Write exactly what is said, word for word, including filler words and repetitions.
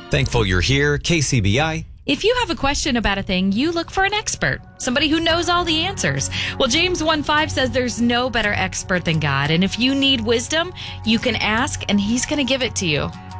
Thankful you're here, K C B I. If you have a question about a thing, you look for an expert, somebody who knows all the answers. Well, James one five says there's no better expert than God. And if you need wisdom, you can ask and he's going to give it to you.